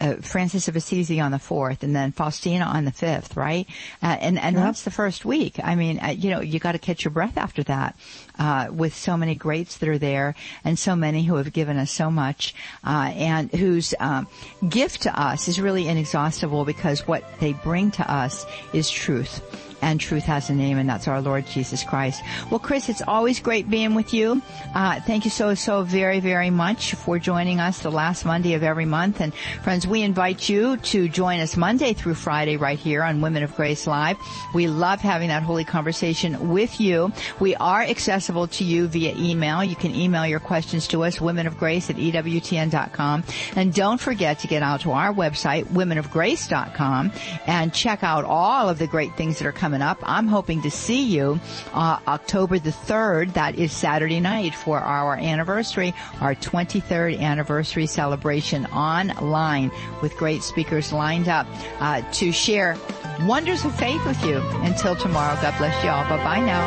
Francis of Assisi on the 4th, and then Faustina on the 5th, right? And that's the first week. I mean, you got to catch your breath after that, with so many greats that are there and so many who have given us so much, and whose gift to us is really inexhaustible, because what they bring to us is truth. And truth has a name, and that's our Lord Jesus Christ. Well, Chris, it's always great being with you. Thank you so very, very much for joining us the last Monday of every month. And friends, we invite you to join us Monday through Friday right here on Women of Grace Live. We love having that holy conversation with you. We are accessible to you via email. You can email your questions to us, womenofgrace@EWTN.com. And don't forget to get out to our website, womenofgrace.com, and check out all of the great things that are coming up. I'm hoping to see you October the 3rd. That is Saturday night for our anniversary, our 23rd anniversary celebration online, with great speakers lined up to share wonders of faith with you. Until tomorrow, God bless you all. Bye-bye now.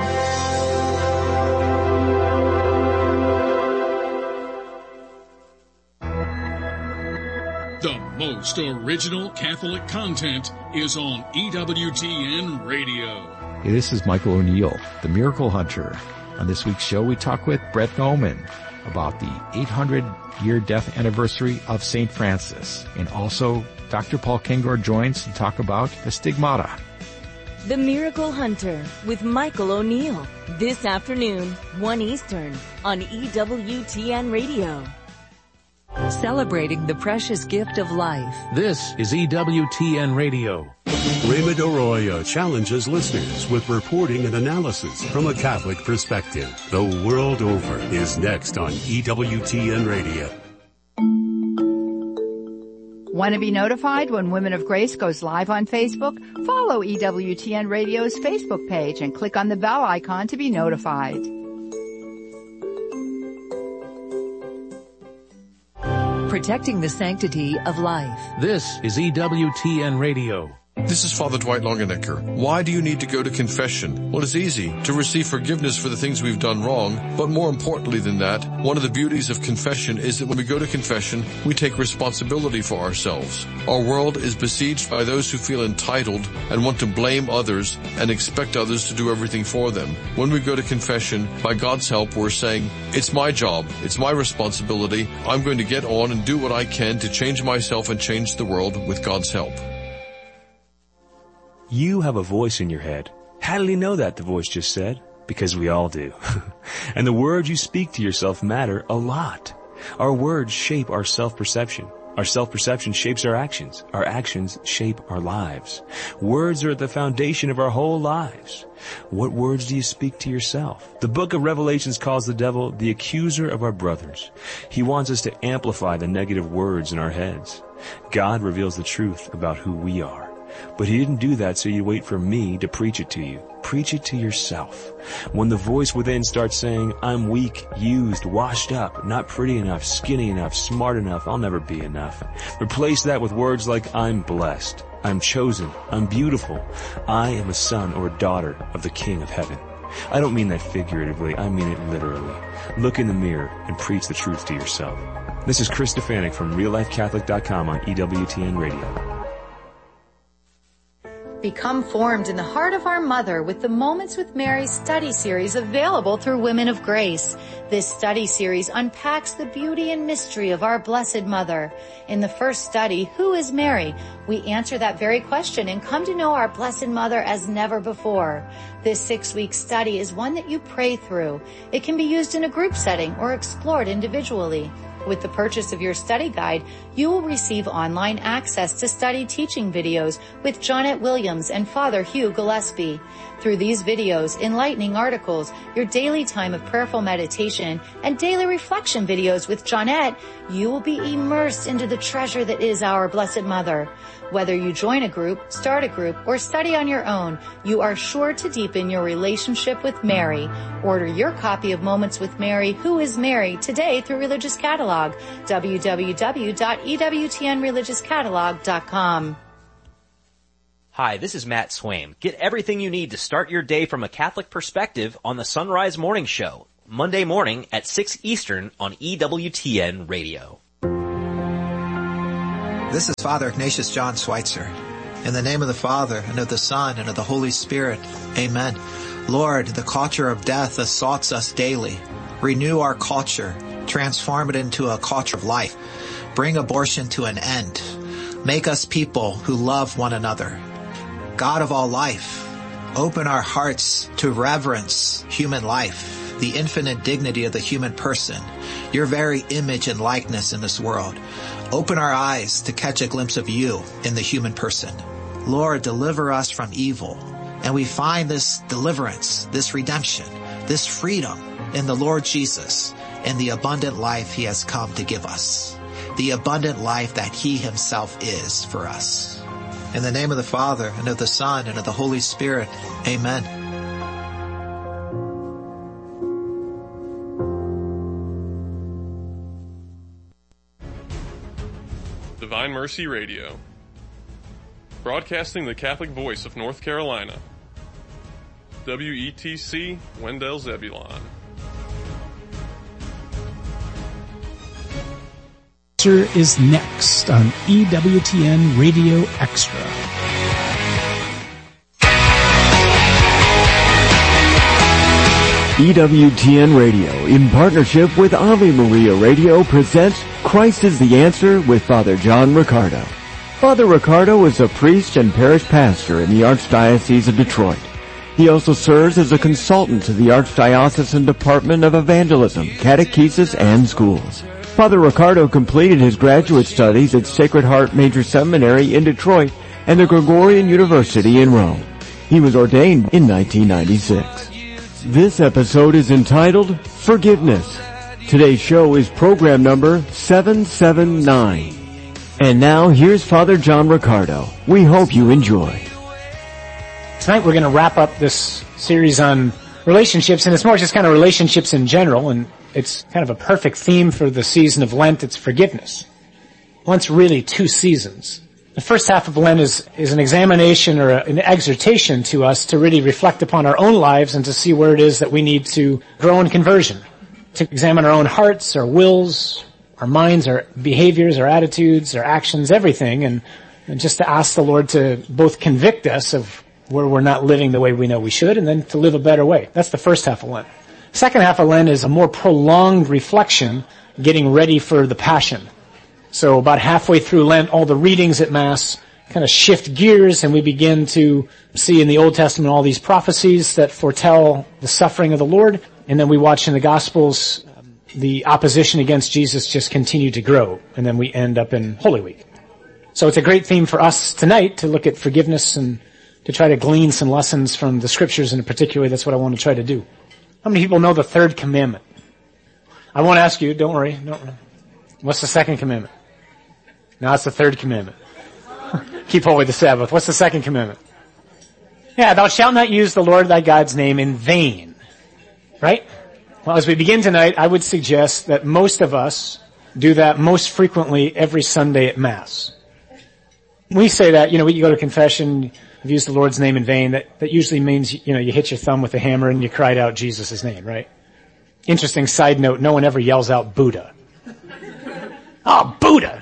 The most original Catholic content is on EWTN Radio. Hey, this is Michael O'Neill, the Miracle Hunter. On this week's show, we talk with Brett Bowman about the 800-year death anniversary of St. Francis. And also, Dr. Paul Kengor joins to talk about the stigmata. The Miracle Hunter with Michael O'Neill. This afternoon, 1 Eastern, on EWTN Radio. Celebrating the precious gift of life. This is EWTN Radio. Raymond Arroyo challenges listeners with reporting and analysis from a Catholic perspective. The World Over is next on EWTN Radio. Want to be notified when Women of Grace goes live on Facebook? Follow EWTN Radio's Facebook page and click on the bell icon to be notified. Protecting the sanctity of life. This is EWTN Radio. This is Father Dwight Longenecker. Why do you need to go to confession? Well, it's easy to receive forgiveness for the things we've done wrong, but more importantly than that, one of the beauties of confession is that when we go to confession, we take responsibility for ourselves. Our world is besieged by those who feel entitled and want to blame others and expect others to do everything for them. When we go to confession, by God's help, we're saying, it's my job, it's my responsibility, I'm going to get on and do what I can to change myself and change the world with God's help. You have a voice in your head. How did he know that, the voice just said? Because we all do. And the words you speak to yourself matter a lot. Our words shape our self-perception. Our self-perception shapes our actions. Our actions shape our lives. Words are at the foundation of our whole lives. What words do you speak to yourself? The book of Revelations calls the devil the accuser of our brothers. He wants us to amplify the negative words in our heads. God reveals the truth about who we are. But he didn't do that so you wait for me to preach it to you. Preach it to yourself. When the voice within starts saying, I'm weak, used, washed up, not pretty enough, skinny enough, smart enough, I'll never be enough. Replace that with words like, I'm blessed, I'm chosen, I'm beautiful, I am a son or a daughter of the King of Heaven. I don't mean that figuratively, I mean it literally. Look in the mirror and preach the truth to yourself. This is Chris Stefanik from RealLifeCatholic.com on EWTN Radio. Become formed in the heart of our Mother with the Moments with Mary study series available through Women of Grace. This study series unpacks the beauty and mystery of our Blessed Mother. In the first study, Who is Mary? We answer that very question and come to know our Blessed Mother as never before. This 6-week study is one that you pray through. It can be used in a group setting or explored individually. With the purchase of your study guide, you will receive online access to study teaching videos with Jonette Williams and Father Hugh Gillespie. Through these videos, enlightening articles, your daily time of prayerful meditation, and daily reflection videos with Jonette, you will be immersed into the treasure that is our Blessed Mother. Whether you join a group, start a group, or study on your own, you are sure to deepen your relationship with Mary. Order your copy of Moments with Mary, Who is Mary, today through Religious Catalog, www.ewtnreligiouscatalog.com. Hi, this is Matt Swaim. Get everything you need to start your day from a Catholic perspective on the Sunrise Morning Show, Monday morning at 6 Eastern on EWTN Radio. This is Father Ignatius John Schweitzer. In the name of the Father, and of the Son, and of the Holy Spirit. Amen. Lord, the culture of death assaults us daily. Renew our culture. Transform it into a culture of life. Bring abortion to an end. Make us people who love one another. God of all life, open our hearts to reverence human life, the infinite dignity of the human person, your very image and likeness in this world. Open our eyes to catch a glimpse of you in the human person. Lord, deliver us from evil. And we find this deliverance, this redemption, this freedom in the Lord Jesus and the abundant life he has come to give us. The abundant life that he himself is for us. In the name of the Father, and of the Son, and of the Holy Spirit. Amen. Divine Mercy Radio, broadcasting the Catholic voice of North Carolina. WETC, Wendell Zebulon. Is next on EWTN Radio Extra. EWTN Radio, in partnership with Ave Maria Radio, presents Christ is the Answer with Father John Riccardo. Father Riccardo is a priest and parish pastor in the Archdiocese of Detroit. He also serves as a consultant to the Archdiocesan Department of Evangelism, Catechesis, and Schools. Father Riccardo completed his graduate studies at Sacred Heart Major Seminary in Detroit and the Gregorian University in Rome. He was ordained in 1996. This episode is entitled Forgiveness. Today's show is program number 779. And now here's Father John Riccardo. We hope you enjoy. Tonight we're going to wrap up this series on relationships, and it's more just kind of relationships in general, and it's kind of a perfect theme for the season of Lent. It's forgiveness. Well, it's really two seasons. The first half of Lent is an examination or an exhortation to us to really reflect upon our own lives and to see where it is that we need to grow in conversion, to examine our own hearts, our wills, our minds, our behaviors, our attitudes, our actions, everything, and just to ask the Lord to both convict us of where we're not living the way we know we should, and then to live a better way. That's the first half of Lent. Second half of Lent is a more prolonged reflection, getting ready for the Passion. So about halfway through Lent, all the readings at Mass kind of shift gears, and we begin to see in the Old Testament all these prophecies that foretell the suffering of the Lord, and then we watch in the Gospels the opposition against Jesus just continue to grow, and then we end up in Holy Week. So it's a great theme for us tonight to look at forgiveness and to try to glean some lessons from the Scriptures, and particularly that's what I want to try to do. How many people know the third commandment? I won't ask you, don't worry. What's the second commandment? No, it's the third commandment. Keep holy the Sabbath. What's the second commandment? Yeah, thou shalt not use the Lord thy God's name in vain. Right? Well, as we begin tonight, I would suggest that most of us do that most frequently every Sunday at Mass. We say that, you go to confession, I've used the Lord's name in vain. That usually means, you hit your thumb with a hammer and you cried out Jesus' name, right? Interesting side note, no one ever yells out Buddha. Oh, Buddha!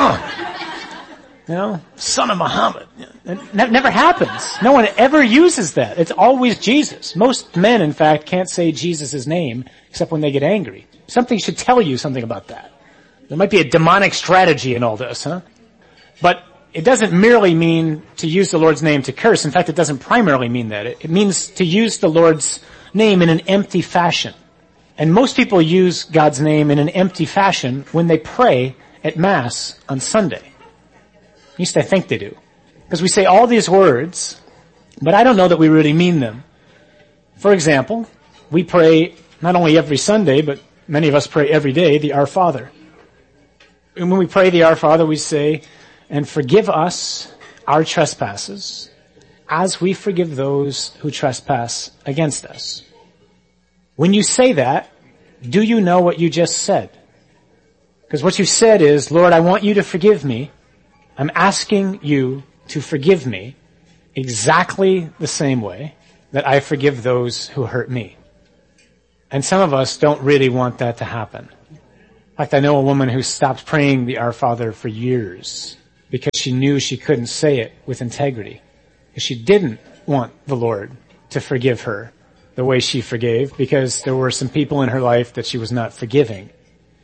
Oh. Son of Muhammad. That never happens. No one ever uses that. It's always Jesus. Most men, in fact, can't say Jesus' name except when they get angry. Something should tell you something about that. There might be a demonic strategy in all this, huh? But it doesn't merely mean to use the Lord's name to curse. In fact, it doesn't primarily mean that. It means to use the Lord's name in an empty fashion. And most people use God's name in an empty fashion when they pray at Mass on Sunday. At least I think they do. Because we say all these words, but I don't know that we really mean them. For example, we pray not only every Sunday, but many of us pray every day, the Our Father. And when we pray the Our Father, we say, and forgive us our trespasses, as we forgive those who trespass against us. When you say that, do you know what you just said? Because what you said is, Lord, I want you to forgive me. I'm asking you to forgive me exactly the same way that I forgive those who hurt me. And some of us don't really want that to happen. In fact, I know a woman who stopped praying the Our Father for years because she knew she couldn't say it with integrity. Because she didn't want the Lord to forgive her the way she forgave, because there were some people in her life that she was not forgiving.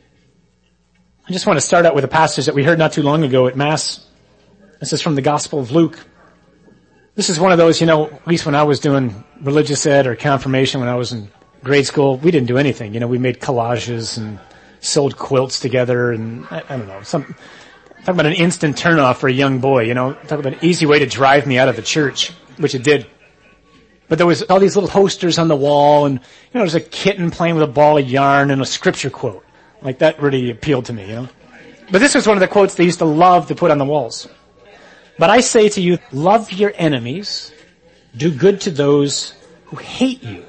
I just want to start out with a passage that we heard not too long ago at Mass. This is from the Gospel of Luke. This is one of those, at least when I was doing religious ed or confirmation when I was in grade school, we didn't do anything. We made collages and sewed quilts together, and I don't know, talk about an instant turnoff for a young boy, talk about an easy way to drive me out of the church, which it did. But there was all these little posters on the wall, and there's a kitten playing with a ball of yarn and a scripture quote. Like, that really appealed to me, But this was one of the quotes they used to love to put on the walls. But I say to you, love your enemies, do good to those who hate you.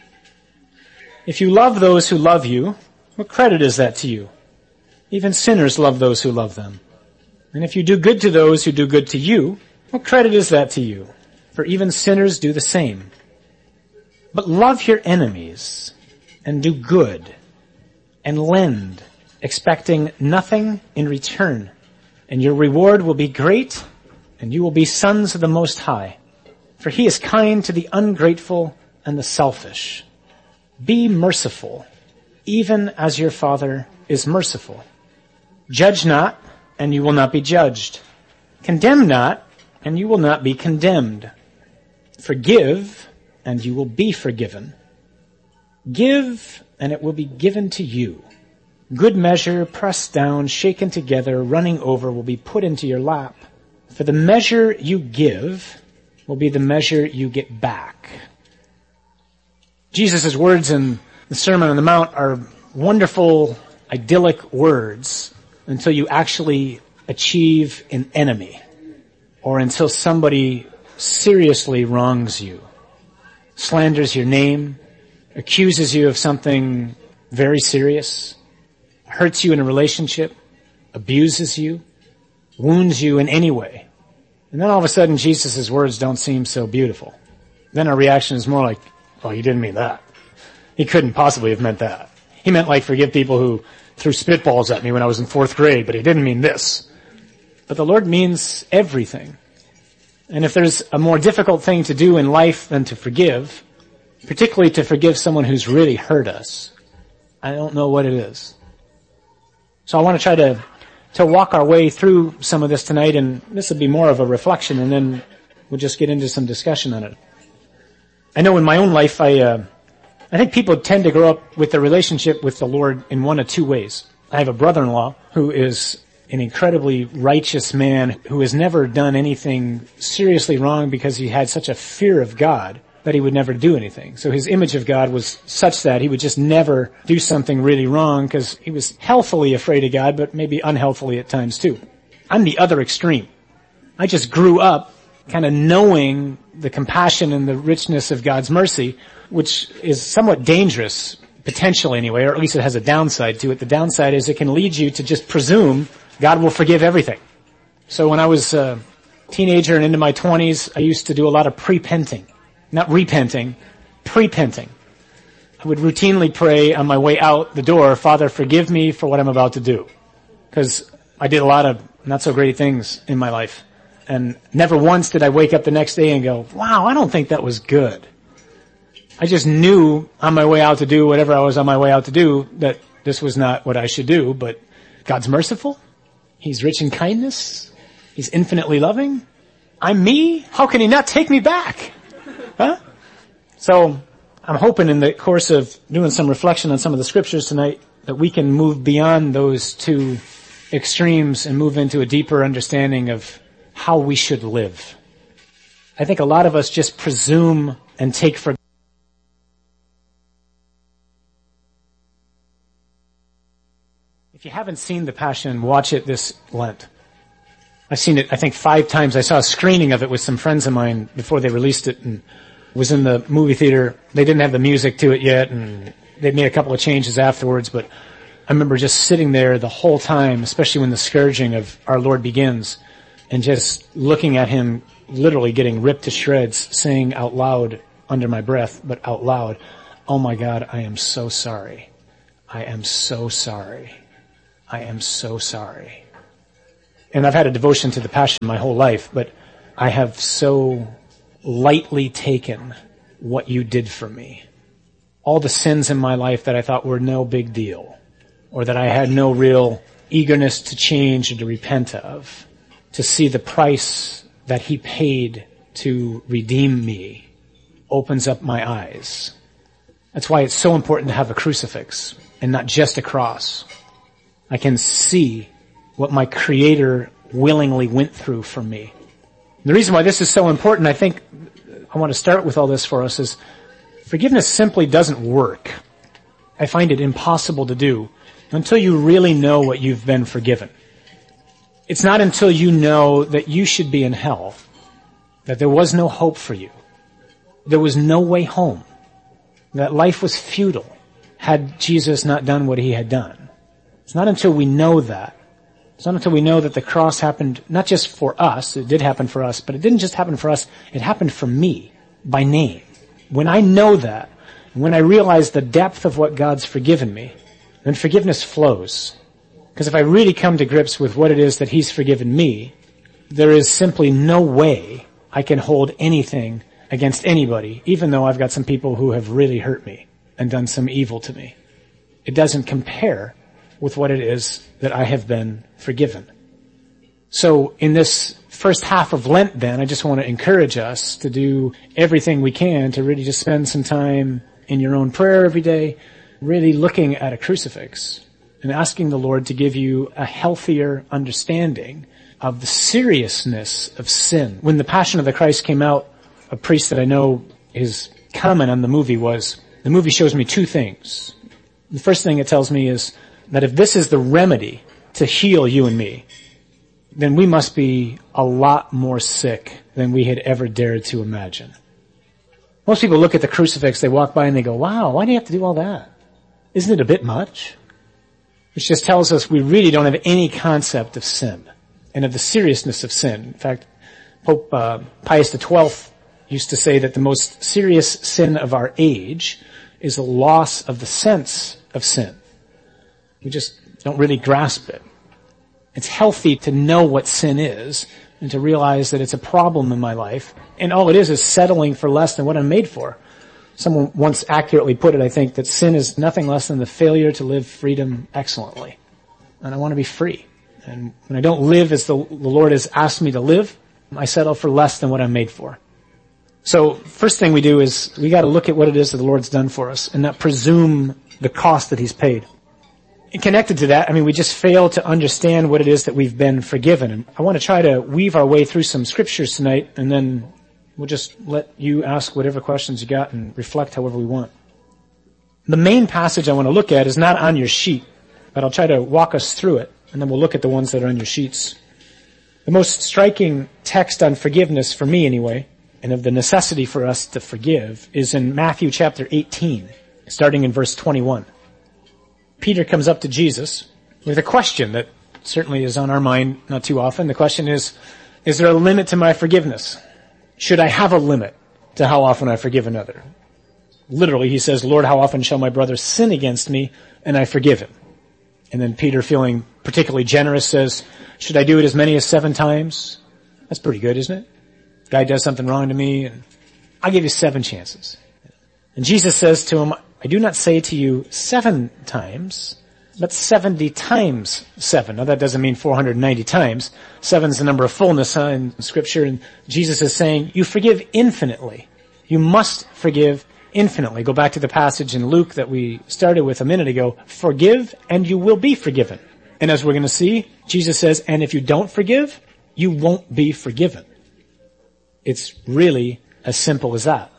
If you love those who love you, what credit is that to you? Even sinners love those who love them. And if you do good to those who do good to you, what credit is that to you? For even sinners do the same. But love your enemies, and do good, and lend, expecting nothing in return. And your reward will be great, and you will be sons of the Most High. For he is kind to the ungrateful and the selfish. Be merciful, even as your Father is merciful. Judge not, and you will not be judged. Condemn not, and you will not be condemned. Forgive, and you will be forgiven. Give, and it will be given to you. Good measure, pressed down, shaken together, running over, will be put into your lap. For the measure you give will be the measure you get back. Jesus' words in the Sermon on the Mount are wonderful, idyllic words until you actually achieve an enemy, or until somebody seriously wrongs you, slanders your name, accuses you of something very serious, hurts you in a relationship, abuses you, wounds you in any way. And then all of a sudden Jesus' words don't seem so beautiful. Then our reaction is more like, well, he didn't mean that. He couldn't possibly have meant that. He meant forgive people who threw spitballs at me when I was in 4th grade, but he didn't mean this. But the Lord means everything. And if there's a more difficult thing to do in life than to forgive, particularly to forgive someone who's really hurt us, I don't know what it is. So I want to try to walk our way through some of this tonight, and this will be more of a reflection, and then we'll just get into some discussion on it. I know in my own life, I think people tend to grow up with their relationship with the Lord in one of two ways. I have a brother-in-law who is an incredibly righteous man who has never done anything seriously wrong because he had such a fear of God that he would never do anything. So his image of God was such that he would just never do something really wrong because he was healthily afraid of God, but maybe unhealthily at times too. I'm the other extreme. I just grew up kind of knowing the compassion and the richness of God's mercy, which is somewhat dangerous, potentially anyway, or at least it has a downside to it. The downside is it can lead you to just presume God will forgive everything. So when I was a teenager and into my 20s, I used to do a lot of prepenting. Not repenting, prepenting. I would routinely pray on my way out the door, Father, forgive me for what I'm about to do. Because I did a lot of not so great things in my life. And never once did I wake up the next day and go, wow, I don't think that was good. I just knew on my way out to do whatever I was on my way out to do that this was not what I should do, but God's merciful. He's rich in kindness. He's infinitely loving. I'm me. How can he not take me back? Huh? So I'm hoping in the course of doing some reflection on some of the scriptures tonight that we can move beyond those two extremes and move into a deeper understanding of how we should live. I think a lot of us just presume and take for If you haven't seen The Passion, watch it this Lent. I've seen it, I think, 5 times. I saw a screening of it with some friends of mine before they released it and was in the movie theater. They didn't have the music to it yet, and they made a couple of changes afterwards, but I remember just sitting there the whole time, especially when the scourging of our Lord begins, and just looking at him literally getting ripped to shreds, saying out loud, under my breath, but out loud, oh my God, I am so sorry. I am so sorry. I am so sorry. And I've had a devotion to the Passion my whole life, but I have so lightly taken what you did for me. All the sins in my life that I thought were no big deal, or that I had no real eagerness to change or to repent of, to see the price that he paid to redeem me opens up my eyes. That's why it's so important to have a crucifix and not just a cross. I can see what my Creator willingly went through for me. The reason why this is so important, I think, I want to start with all this for us, is forgiveness simply doesn't work. I find it impossible to do until you really know what you've been forgiven. It's not until you know that you should be in hell, that there was no hope for you, there was no way home, that life was futile had Jesus not done what he had done. It's not until we know that. It's not until we know that the cross happened not just for us, it did happen for us, but it didn't just happen for us, it happened for me, by name. When I know that, when I realize the depth of what God's forgiven me, then forgiveness flows. Because if I really come to grips with what it is that he's forgiven me, there is simply no way I can hold anything against anybody, even though I've got some people who have really hurt me and done some evil to me. It doesn't compare with what it is that I have been forgiven. So in this first half of Lent then, I just want to encourage us to do everything we can to really just spend some time in your own prayer every day, really looking at a crucifix and asking the Lord to give you a healthier understanding of the seriousness of sin. When The Passion of the Christ came out, a priest that I know, his comment on the movie was, the movie shows me two things. The first thing it tells me is that if this is the remedy to heal you and me, then we must be a lot more sick than we had ever dared to imagine. Most people look at the crucifix, they walk by and they go, wow, why do you have to do all that? Isn't it a bit much? Which just tells us we really don't have any concept of sin and of the seriousness of sin. In fact, Pope Pius XII used to say that the most serious sin of our age is a loss of the sense of sin. We just don't really grasp it. It's healthy to know what sin is and to realize that it's a problem in my life. And all it is settling for less than what I'm made for. Someone once accurately put it, I think, that sin is nothing less than the failure to live freedom excellently. And I want to be free. And when I don't live as the Lord has asked me to live, I settle for less than what I'm made for. So first thing we do is we got to look at what it is that the Lord's done for us and not presume the cost that he's paid. And connected to that, we just fail to understand what it is that we've been forgiven. And I want to try to weave our way through some scriptures tonight, and then we'll just let you ask whatever questions you got and reflect however we want. The main passage I want to look at is not on your sheet, but I'll try to walk us through it, and then we'll look at the ones that are on your sheets. The most striking text on forgiveness, for me anyway, and of the necessity for us to forgive, is in Matthew chapter 18, starting in verse 21. Peter comes up to Jesus with a question that certainly is on our mind not too often. The question is there a limit to my forgiveness? Should I have a limit to how often I forgive another? Literally, he says, Lord, how often shall my brother sin against me and I forgive him? And then Peter, feeling particularly generous, says, should I do it as many as 7 times? That's pretty good, isn't it? Guy does something wrong to me and I'll give you 7 chances. And Jesus says to him, I do not say to you 7 times, but 70 times 7. Now that doesn't mean 490 times. 7 is the number of fullness in Scripture, and Jesus is saying, you forgive infinitely. You must forgive infinitely. Go back to the passage in Luke that we started with a minute ago. Forgive and you will be forgiven. And as we're going to see, Jesus says, and if you don't forgive, you won't be forgiven. It's really as simple as that.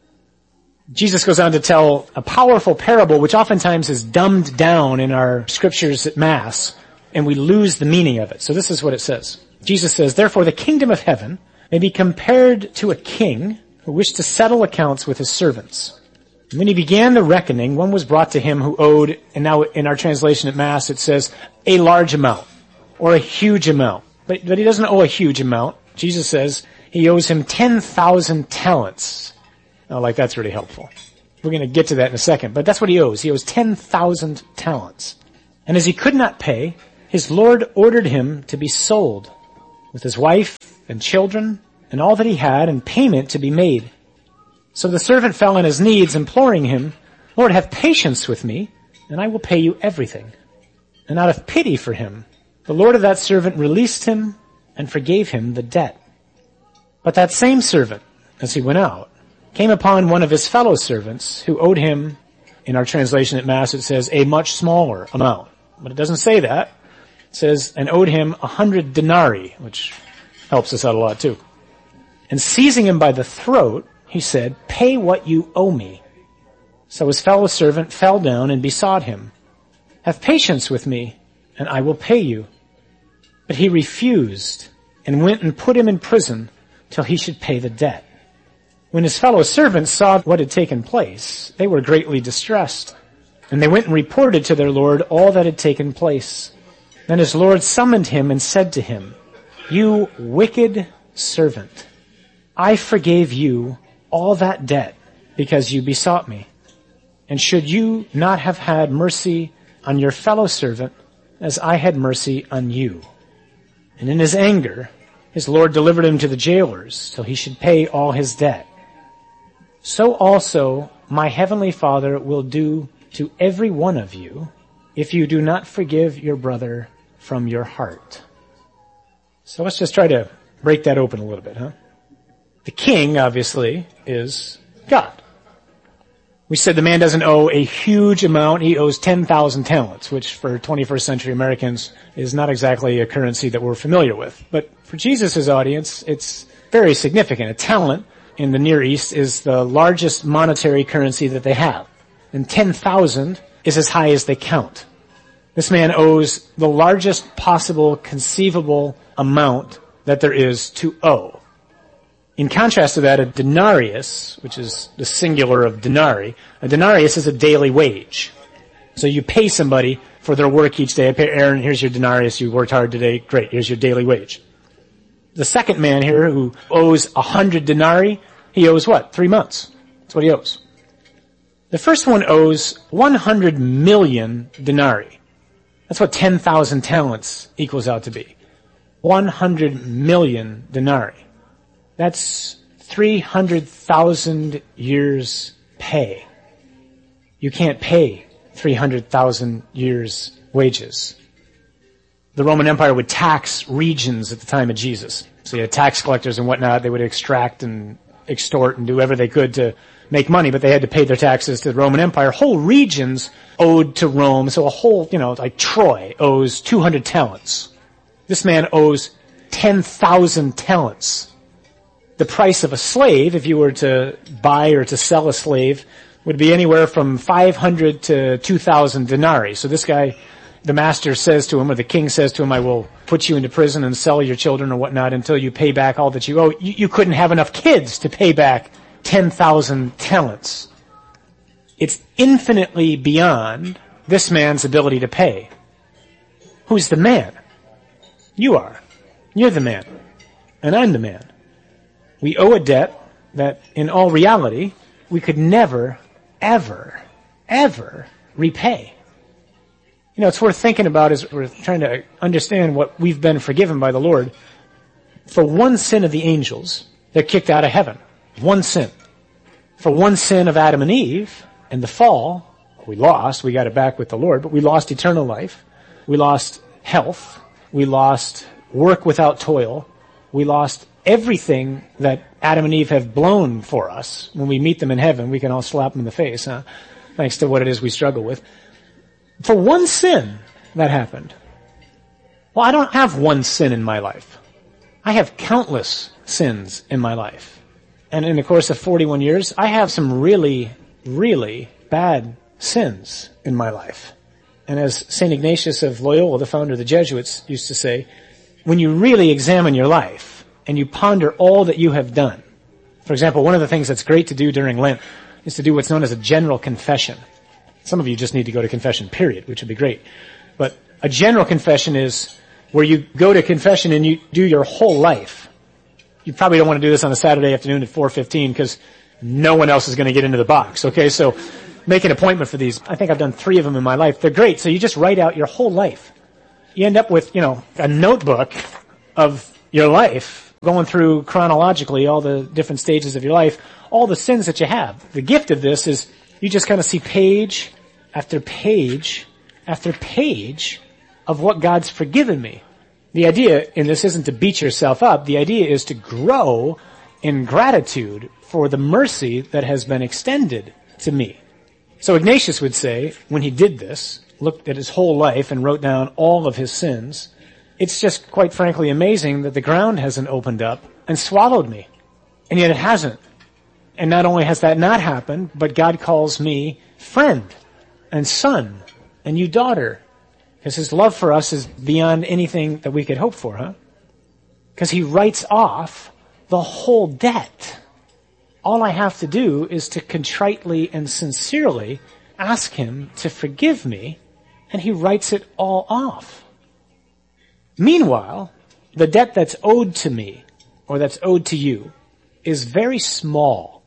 Jesus goes on to tell a powerful parable which oftentimes is dumbed down in our scriptures at Mass, and we lose the meaning of it. So this is what it says. Jesus says, therefore the kingdom of heaven may be compared to a king who wished to settle accounts with his servants. And when he began the reckoning, one was brought to him who owed, and now in our translation at Mass it says, a large amount, or a huge amount. But he doesn't owe a huge amount. Jesus says he owes him 10,000 talents. Oh, that's really helpful. We're going to get to that in a second, but that's what he owes. He owes 10,000 talents. And as he could not pay, his Lord ordered him to be sold, with his wife and children and all that he had, and payment to be made. So the servant fell on his knees, imploring him, Lord, have patience with me, and I will pay you everything. And out of pity for him, the Lord of that servant released him and forgave him the debt. But that same servant, as he went out, came upon one of his fellow servants who owed him, in our translation at Mass it says, a much smaller amount. But it doesn't say that. It says, and owed him 100 denarii, which helps us out a lot too. And seizing him by the throat, he said, pay what you owe me. So his fellow servant fell down and besought him, have patience with me, and I will pay you. But he refused, and went and put him in prison till he should pay the debt. When his fellow servants saw what had taken place, they were greatly distressed, and they went and reported to their Lord all that had taken place. Then his Lord summoned him and said to him, you wicked servant, I forgave you all that debt because you besought me. And should you not have had mercy on your fellow servant as I had mercy on you? And in his anger, his Lord delivered him to the jailers till he should pay all his debt. So also my heavenly Father will do to every one of you if you do not forgive your brother from your heart. So let's just try to break that open a little bit, huh? The king, obviously, is God. We said the man doesn't owe a huge amount. He owes 10,000 talents, which for 21st century Americans is not exactly a currency that we're familiar with. But for Jesus' audience, it's very significant. A talent in the Near East is the largest monetary currency that they have. And 10,000 is as high as they count. This man owes the largest possible conceivable amount that there is to owe. In contrast to that, a denarius, which is the singular of denarii, a denarius is a daily wage. So you pay somebody for their work each day. I pay Aaron, here's your denarius, you worked hard today, great, here's your daily wage. The second man here who owes 100 denarii, he owes what? 3 months. That's what he owes. The first one owes 100 million denarii. That's what 10,000 talents equals out to be. 100 million denarii. That's 300,000 years pay. You can't pay 300,000 years wages. The Roman Empire would tax regions at the time of Jesus. So you had tax collectors and whatnot. They would extract and extort and do whatever they could to make money, but they had to pay their taxes to the Roman Empire. Whole regions owed to Rome. So a whole, like Troy owes 200 talents. This man owes 10,000 talents. The price of a slave, if you were to buy or to sell a slave, would be anywhere from 500 to 2,000 denarii. So this guy, the master says to him, or the king says to him, I will put you into prison and sell your children or whatnot until you pay back all that you owe. You couldn't have enough kids to pay back 10,000 talents. It's infinitely beyond this man's ability to pay. Who's the man? You are. You're the man. And I'm the man. We owe a debt that, in all reality, we could never, ever, ever repay. It's worth thinking about as we're trying to understand what we've been forgiven by the Lord. For one sin of the angels, they're kicked out of heaven. One sin. For one sin of Adam and Eve, and the fall, we got it back with the Lord, but we lost eternal life. We lost health. We lost work without toil. We lost everything that Adam and Eve have blown for us. When we meet them in heaven, we can all slap them in the face, huh? Thanks to what it is we struggle with. For one sin that happened. Well, I don't have one sin in my life. I have countless sins in my life. And in the course of 41 years, I have some really, really bad sins in my life. And as St. Ignatius of Loyola, the founder of the Jesuits, used to say, when you really examine your life, and you ponder all that you have done. For example, one of the things that's great to do during Lent is to do what's known as a general confession. Some of you just need to go to confession, period, which would be great. But a general confession is where you go to confession and you do your whole life. You probably don't want to do this on a Saturday afternoon at 4:15 because no one else is going to get into the box, okay? So make an appointment for these. I think I've done 3 of them in my life. They're great. So you just write out your whole life. you end up with, a notebook of your life, going through chronologically all the different stages of your life, all the sins that you have. The gift of this is you just kind of see page after page after page of what God's forgiven me. The idea in this isn't to beat yourself up. The idea is to grow in gratitude for the mercy that has been extended to me. So Ignatius would say, when he did this, looked at his whole life and wrote down all of his sins, it's just quite frankly amazing that the ground hasn't opened up and swallowed me. And yet it hasn't. And not only has that not happened, but God calls me friend and son and you daughter. Because his love for us is beyond anything that we could hope for, huh? Because he writes off the whole debt. All I have to do is to contritely and sincerely ask him to forgive me, and he writes it all off. Meanwhile, the debt that's owed to me, or that's owed to you, is very small.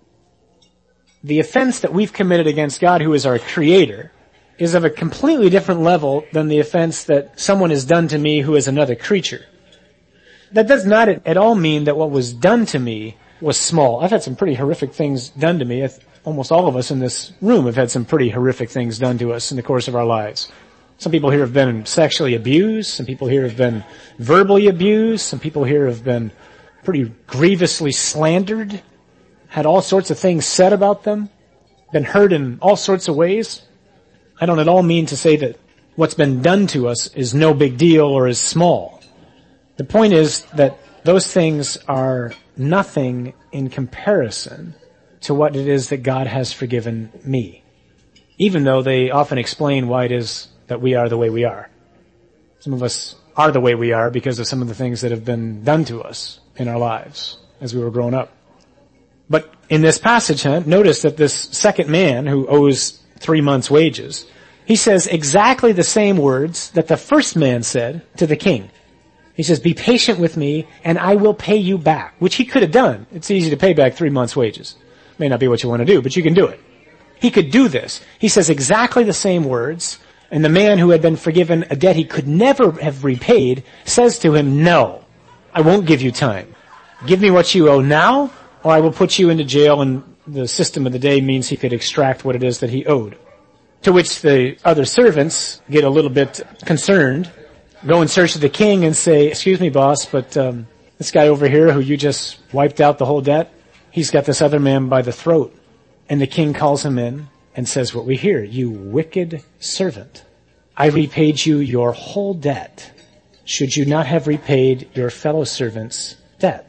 The offense that we've committed against God, who is our creator, is of a completely different level than the offense that someone has done to me who is another creature. That does not at all mean that what was done to me was small. I've had some pretty horrific things done to me. Almost all of us in this room have had some pretty horrific things done to us in the course of our lives. Some people here have been sexually abused. Some people here have been verbally abused. Some people here have been pretty grievously slandered, had all sorts of things said about them, been hurt in all sorts of ways. I don't at all mean to say that what's been done to us is no big deal or is small. The point is that those things are nothing in comparison to what it is that God has forgiven me, even though they often explain why it is that we are the way we are. Some of us are the way we are because of some of the things that have been done to us in our lives as we were growing up. But in this passage, notice that this second man who owes 3 months' wages, he says exactly the same words that the first man said to the king. He says, be patient with me and I will pay you back, which he could have done. It's easy to pay back 3 months' wages. May not be what you want to do, but you can do it. He could do this. He says exactly the same words, and the man who had been forgiven a debt he could never have repaid says to him, no, I won't give you time. Give me what you owe now, or I will put you into jail, and the system of the day means he could extract what it is that he owed. To which the other servants get a little bit concerned, go in search of the king and say, excuse me, boss, but this guy over here who you just wiped out the whole debt, he's got this other man by the throat. And the king calls him in and says what we hear, you wicked servant. I repaid you your whole debt. Should you not have repaid your fellow servant's debt?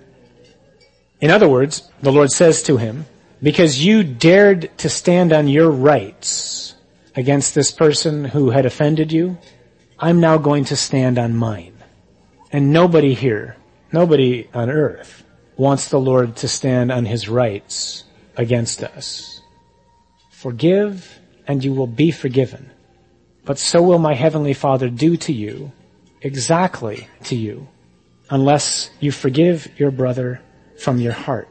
In other words, the Lord says to him, because you dared to stand on your rights against this person who had offended you, I'm now going to stand on mine. And nobody here, nobody on earth, wants the Lord to stand on his rights against us. Forgive, and you will be forgiven. But so will my heavenly Father do to you, exactly to you, unless you forgive your brother from your heart.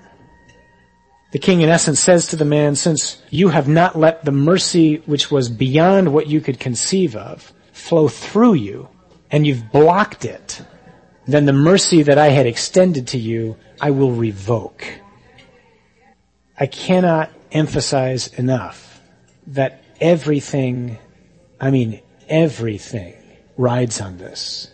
The king in essence says to the man, since you have not let the mercy which was beyond what you could conceive of flow through you, and you've blocked it, then the mercy that I had extended to you, I will revoke. I cannot emphasize enough that everything rides on this.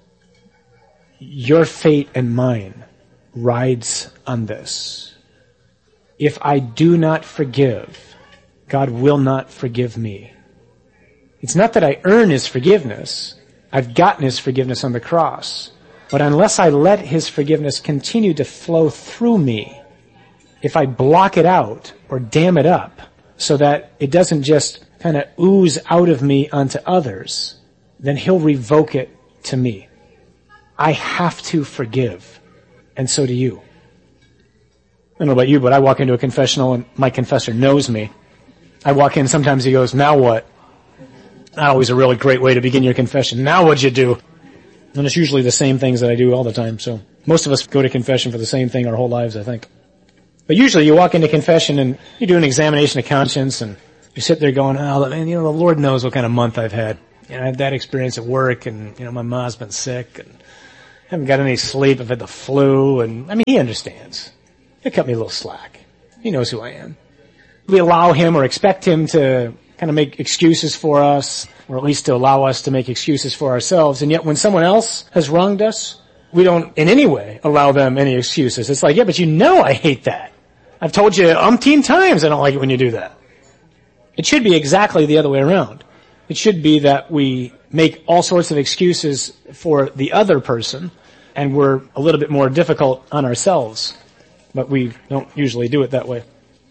Your fate and mine rides on this. If I do not forgive, God will not forgive me. It's not that I earn his forgiveness. I've gotten his forgiveness on the cross. But unless I let his forgiveness continue to flow through me, if I block it out or dam it up so that it doesn't just kind of ooze out of me onto others, then he'll revoke it to me. I have to forgive, and so do you. I don't know about you, but I walk into a confessional and my confessor knows me. I walk in, sometimes he goes, now what? Not always a really great way to begin your confession. Now what'd you do? And it's usually the same things that I do all the time, so most of us go to confession for the same thing our whole lives, I think. But usually you walk into confession and you do an examination of conscience and you sit there going, oh, man, the Lord knows what kind of month I've had. I had that experience at work, and, my mom's been sick, and haven't got any sleep. I've had the flu, and, he understands. He'll cut me a little slack. He knows who I am. We allow him or expect him to kind of make excuses for us, or at least to allow us to make excuses for ourselves, and yet when someone else has wronged us, we don't in any way allow them any excuses. It's like, yeah, but I hate that. I've told you umpteen times I don't like it when you do that. It should be exactly the other way around. It should be that we make all sorts of excuses for the other person, and we're a little bit more difficult on ourselves. But we don't usually do it that way.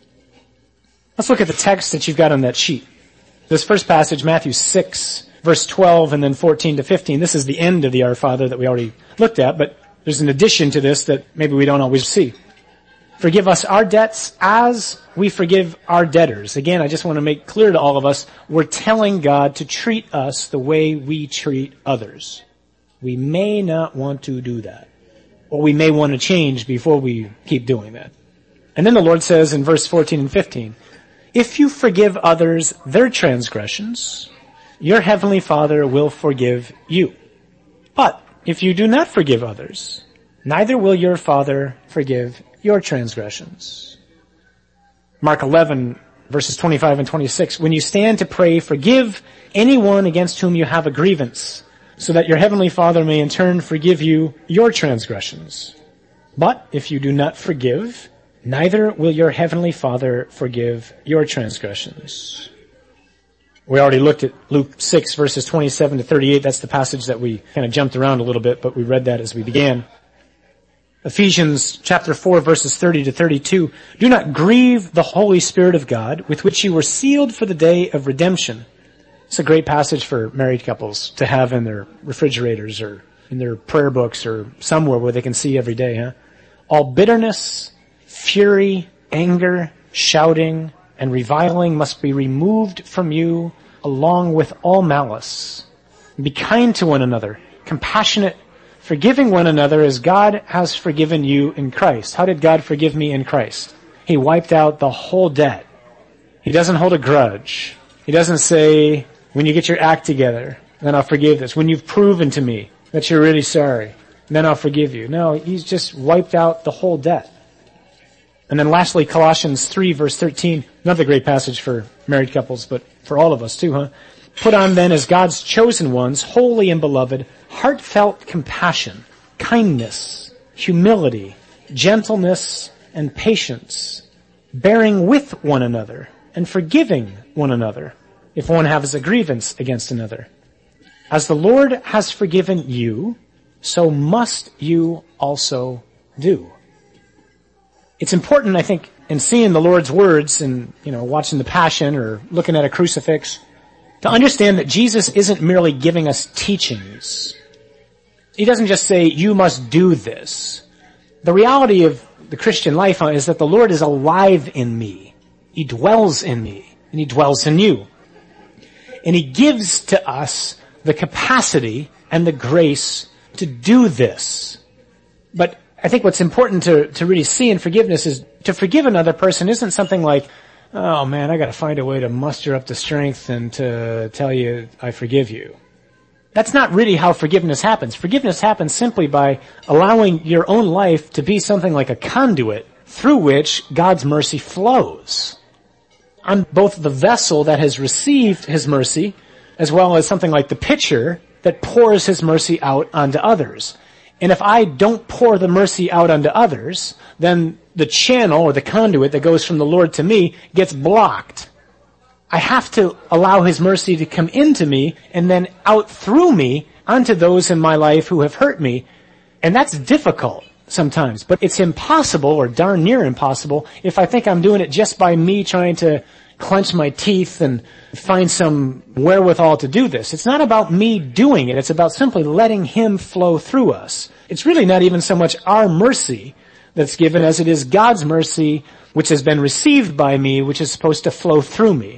Let's look at the text that you've got on that sheet. This first passage, Matthew 6, verse 12, and then 14 to 15. This is the end of the Our Father that we already looked at, but there's an addition to this that maybe we don't always see. Forgive us our debts as we forgive our debtors. Again, I just want to make clear to all of us, we're telling God to treat us the way we treat others. We may not want to do that, or we may want to change before we keep doing that. And then the Lord says in verse 14 and 15, if you forgive others their transgressions, your heavenly Father will forgive you. But if you do not forgive others, neither will your Father forgive your transgressions. Mark 11, verses 25 and 26. When you stand to pray, forgive anyone against whom you have a grievance, so that your heavenly Father may in turn forgive you your transgressions. But if you do not forgive, neither will your heavenly Father forgive your transgressions. We already looked at Luke 6, verses 27 to 38. That's the passage that we kind of jumped around a little bit, but we read that as we began. Ephesians chapter 4, verses 30 to 32. Do not grieve the Holy Spirit of God, with which you were sealed for the day of redemption. It's a great passage for married couples to have in their refrigerators or in their prayer books or somewhere where they can see every day, huh? All bitterness, fury, anger, shouting, and reviling must be removed from you, along with all malice. Be kind to one another, compassionate, forgiving one another as God has forgiven you in Christ. How did God forgive me in Christ? He wiped out the whole debt. He doesn't hold a grudge. He doesn't say, when you get your act together, then I'll forgive this. When you've proven to me that you're really sorry, then I'll forgive you. No, he's just wiped out the whole debt. And then lastly, Colossians 3, verse 13, another great passage for married couples, but for all of us too, huh? Put on then as God's chosen ones, holy and beloved, heartfelt compassion, kindness, humility, gentleness, and patience, bearing with one another and forgiving one another if one has a grievance against another. As the Lord has forgiven you, so must you also do. It's important, I think, in seeing the Lord's words and, watching the Passion or looking at a crucifix, to understand that Jesus isn't merely giving us teachings. He doesn't just say, you must do this. The reality of the Christian life is that the Lord is alive in me. He dwells in me, and He dwells in you. And He gives to us the capacity and the grace to do this. But I think what's important to really see in forgiveness is to forgive another person isn't something like, oh man, I gotta find a way to muster up the strength and to tell you I forgive you. That's not really how forgiveness happens. Forgiveness happens simply by allowing your own life to be something like a conduit through which God's mercy flows. I'm both the vessel that has received His mercy as well as something like the pitcher that pours His mercy out onto others. And if I don't pour the mercy out onto others, then the channel or the conduit that goes from the Lord to me gets blocked. I have to allow His mercy to come into me and then out through me onto those in my life who have hurt me. And that's difficult sometimes, but it's impossible or darn near impossible if I think I'm doing it just by me trying to clench my teeth and find some wherewithal to do this. It's not about me doing it. It's about simply letting Him flow through us. It's really not even so much our mercy that's given as it is God's mercy which has been received by me, which is supposed to flow through me.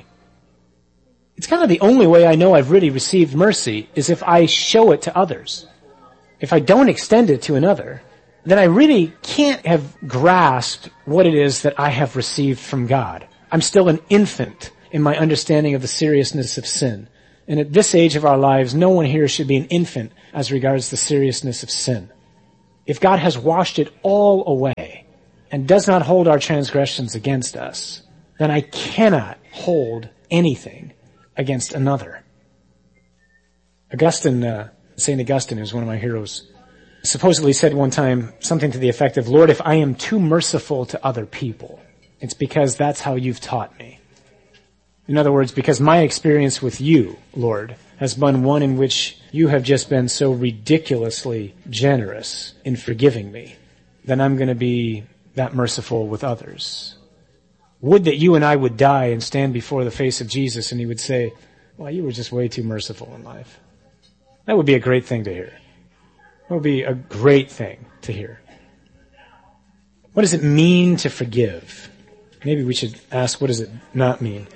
It's kind of the only way I know I've really received mercy is if I show it to others. If I don't extend it to another, then I really can't have grasped what it is that I have received from God. I'm still an infant in my understanding of the seriousness of sin. And at this age of our lives, no one here should be an infant as regards the seriousness of sin. If God has washed it all away and does not hold our transgressions against us, then I cannot hold anything against another. St. Augustine, who's one of my heroes, supposedly said one time something to the effect of, Lord, if I am too merciful to other people, it's because that's how you've taught me. In other words, because my experience with you, Lord, has been one in which you have just been so ridiculously generous in forgiving me, then I'm going to be that merciful with others. Would that you and I would die and stand before the face of Jesus and he would say, well, you were just way too merciful in life. That would be a great thing to hear. That would be a great thing to hear. What does it mean to forgive? Maybe we should ask, what does it not mean?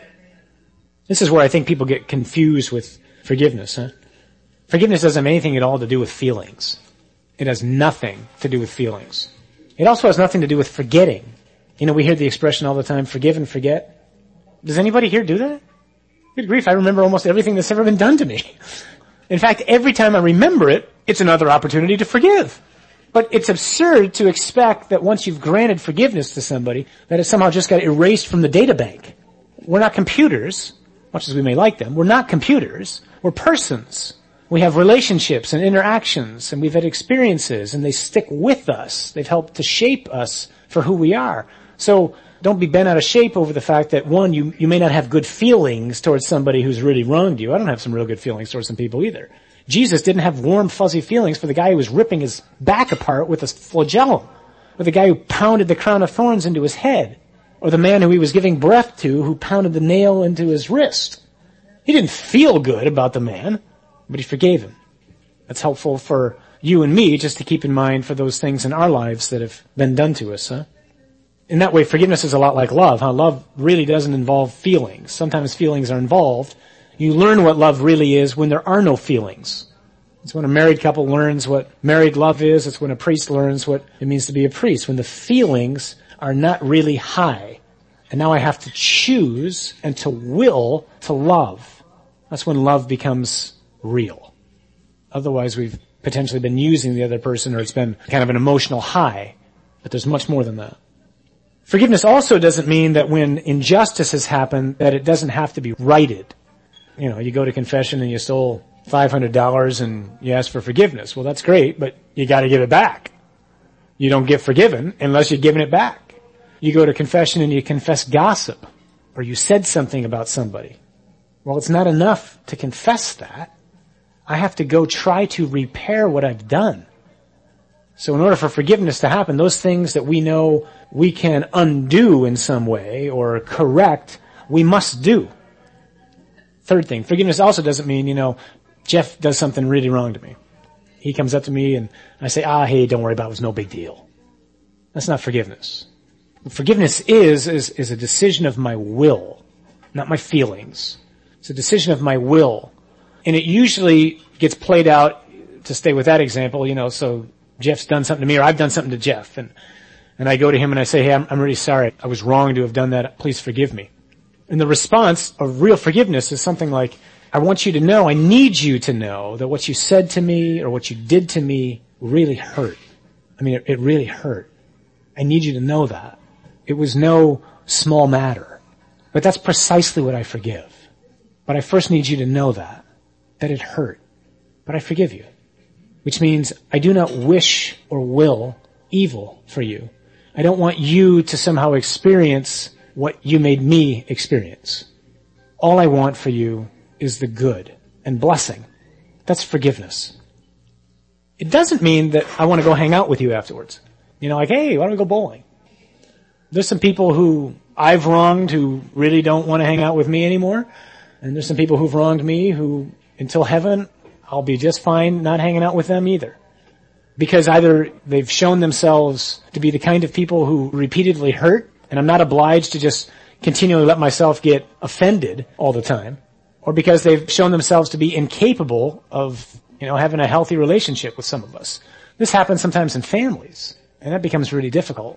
This is where I think people get confused with forgiveness. Forgiveness doesn't have anything at all to do with feelings. It has nothing to do with feelings. It also has nothing to do with forgetting. You know, we hear the expression all the time, forgive and forget. Does anybody here do that? Good grief, I remember almost everything that's ever been done to me. In fact, every time I remember it, it's another opportunity to forgive. But it's absurd to expect that once you've granted forgiveness to somebody, that it somehow just got erased from the data bank. We're not computers, much as we may like them. We're not computers. We're persons. We have relationships and interactions, and we've had experiences, and they stick with us. They've helped to shape us for who we are. So don't be bent out of shape over the fact that, one, you may not have good feelings towards somebody who's really wronged you. I don't have some real good feelings towards some people either. Jesus didn't have warm, fuzzy feelings for the guy who was ripping his back apart with a flagellum, or the guy who pounded the crown of thorns into his head, or the man who he was giving breath to who pounded the nail into his wrist. He didn't feel good about the man, but he forgave him. That's helpful for you and me just to keep in mind for those things in our lives that have been done to us. In that way, forgiveness is a lot like love. Love really doesn't involve feelings. Sometimes feelings are involved. You learn what love really is when there are no feelings. It's when a married couple learns what married love is. It's when a priest learns what it means to be a priest. When the feelings are not really high. And now I have to choose and to will to love. That's when love becomes real. Otherwise, we've potentially been using the other person, or it's been kind of an emotional high. But there's much more than that. Forgiveness also doesn't mean that when injustice has happened, that it doesn't have to be righted. You know, you go to confession and you stole $500 and you ask for forgiveness. Well, that's great, but you got to give it back. You don't get forgiven unless you're giving it back. You go to confession and you confess gossip, or you said something about somebody. Well, it's not enough to confess that. I have to go try to repair what I've done. So in order for forgiveness to happen, those things that we know we can undo in some way or correct, we must do. Third thing, forgiveness also doesn't mean, Jeff does something really wrong to me. He comes up to me and I say, hey, don't worry about it, it was no big deal. That's not forgiveness. What forgiveness is a decision of my will, not my feelings. It's a decision of my will. And it usually gets played out, to stay with that example, so Jeff's done something to me, or I've done something to Jeff, and I go to him and I say, hey, I'm really sorry. I was wrong to have done that. Please forgive me. And the response of real forgiveness is something like, I want you to know, I need you to know that what you said to me or what you did to me really hurt. I mean, it really hurt. I need you to know that. It was no small matter. But that's precisely what I forgive. But I first need you to know that it hurt. But I forgive you. Which means I do not wish or will evil for you. I don't want you to somehow experience what you made me experience. All I want for you is the good and blessing. That's forgiveness. It doesn't mean that I want to go hang out with you afterwards. Like, hey, why don't we go bowling? There's some people who I've wronged who really don't want to hang out with me anymore. And there's some people who've wronged me who, until heaven, I'll be just fine not hanging out with them either. Because either they've shown themselves to be the kind of people who repeatedly hurt, and I'm not obliged to just continually let myself get offended all the time, or because they've shown themselves to be incapable of, having a healthy relationship with some of us. This happens sometimes in families, and that becomes really difficult.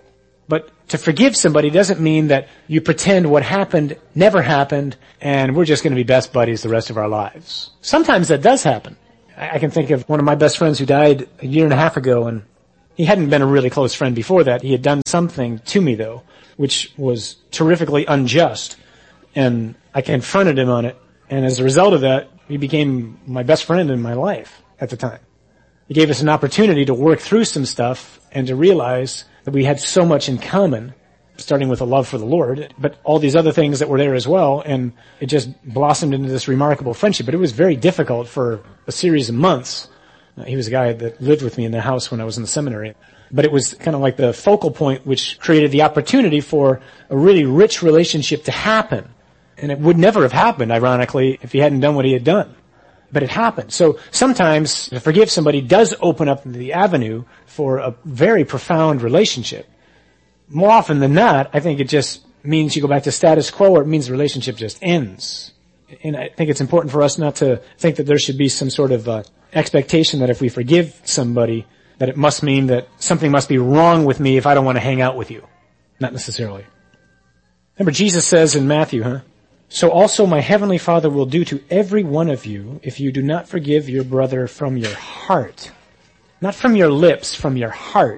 But to forgive somebody doesn't mean that you pretend what happened never happened and we're just going to be best buddies the rest of our lives. Sometimes that does happen. I can think of one of my best friends who died a year and a half ago, and he hadn't been a really close friend before that. He had done something to me, though, which was terrifically unjust, and I confronted him on it, and as a result of that, he became my best friend in my life at the time. He gave us an opportunity to work through some stuff and to realize that we had so much in common, starting with a love for the Lord, but all these other things that were there as well, and it just blossomed into this remarkable friendship. But it was very difficult for a series of months. He was a guy that lived with me in the house when I was in the seminary. But it was kind of like the focal point which created the opportunity for a really rich relationship to happen. And it would never have happened, ironically, if he hadn't done what he had done. But it happened. So sometimes to forgive somebody does open up the avenue for a very profound relationship. More often than not, I think it just means you go back to status quo, or it means the relationship just ends. And I think it's important for us not to think that there should be some sort of expectation that if we forgive somebody, that it must mean that something must be wrong with me if I don't want to hang out with you. Not necessarily. Remember, Jesus says in Matthew, so also my heavenly Father will do to every one of you if you do not forgive your brother from your heart. Not from your lips, from your heart.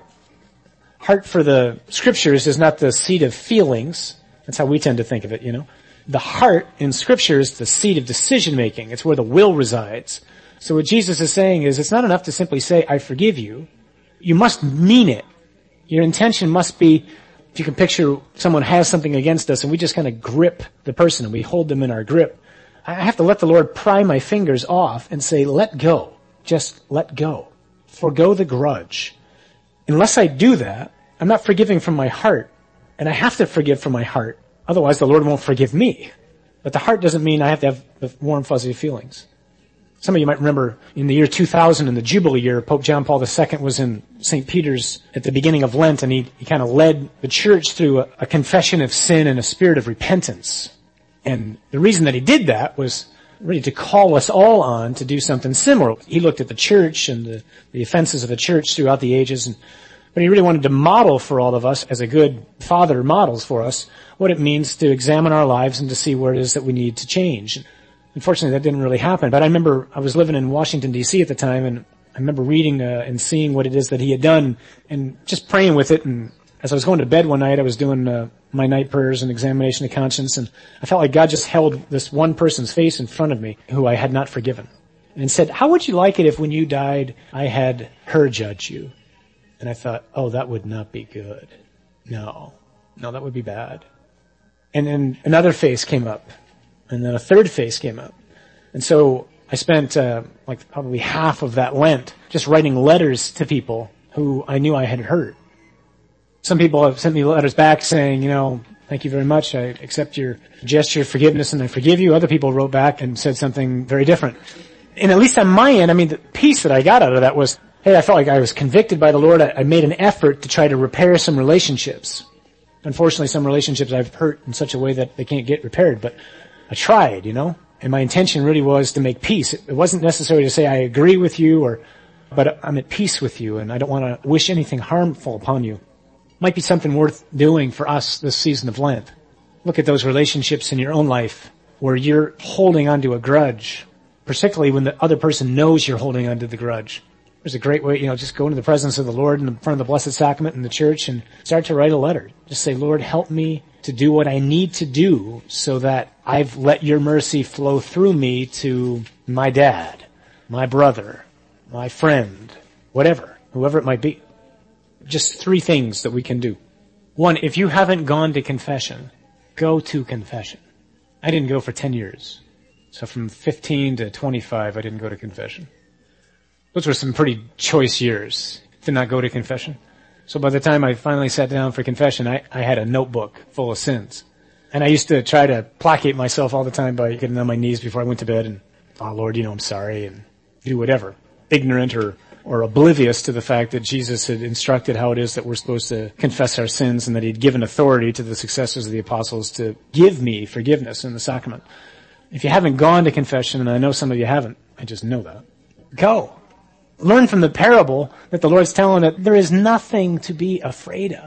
Heart for the scriptures is not the seat of feelings. That's how we tend to think of it, you know. The heart in scripture is the seat of decision making. It's where the will resides. So what Jesus is saying is it's not enough to simply say, I forgive you. You must mean it. Your intention must be, if you can picture someone has something against us and we just kind of grip the person and we hold them in our grip. I have to let the Lord pry my fingers off and say, let go. Just let go. Forgo the grudge. Unless I do that, I'm not forgiving from my heart. And I have to forgive from my heart. Otherwise the Lord won't forgive me. But the heart doesn't mean I have to have the warm, fuzzy feelings. Some of you might remember in the year 2000, in the Jubilee year, Pope John Paul II was in St. Peter's at the beginning of Lent, and he kind of led the church through a confession of sin and a spirit of repentance. And the reason that he did that was really to call us all on to do something similar. He looked at the church and the offenses of the church throughout the ages, but he really wanted to model for all of us, as a good father models for us, what it means to examine our lives and to see where it is that we need to change. Unfortunately, that didn't really happen. But I remember I was living in Washington, D.C. at the time, and I remember reading and seeing what it is that he had done and just praying with it. And as I was going to bed one night, I was doing my night prayers and examination of conscience, and I felt like God just held this one person's face in front of me who I had not forgiven and said, how would you like it if when you died, I had her judge you? And I thought, oh, that would not be good. No, that would be bad. And then another face came up. And then a third face came up. And so I spent probably half of that Lent just writing letters to people who I knew I had hurt. Some people have sent me letters back saying, thank you very much. I accept your gesture of forgiveness and I forgive you. Other people wrote back and said something very different. And at least on my end, the piece that I got out of that was, hey, I felt like I was convicted by the Lord. I made an effort to try to repair some relationships. Unfortunately, some relationships I've hurt in such a way that they can't get repaired, but I tried, and my intention really was to make peace. It wasn't necessary to say I agree with you but I'm at peace with you and I don't want to wish anything harmful upon you. Might be something worth doing for us this season of Lent. Look at those relationships in your own life where you're holding onto a grudge, particularly when the other person knows you're holding onto the grudge. There's a great way, just go into the presence of the Lord in front of the Blessed Sacrament in the church and start to write a letter. Just say, Lord, help me to do what I need to do so that I've let your mercy flow through me to my dad, my brother, my friend, whoever it might be. Just 3 things that we can do. 1, if you haven't gone to confession, go to confession. I didn't go for 10 years. So from 15 to 25, I didn't go to confession. Those were some pretty choice years to not go to confession. So by the time I finally sat down for confession, I had a notebook full of sins. And I used to try to placate myself all the time by getting on my knees before I went to bed and, oh Lord, I'm sorry, and do whatever. Ignorant or oblivious to the fact that Jesus had instructed how it is that we're supposed to confess our sins and that he'd given authority to the successors of the apostles to give me forgiveness in the sacrament. If you haven't gone to confession, and I know some of you haven't, I just know that, go. Learn from the parable that the Lord's telling that there is nothing to be afraid of.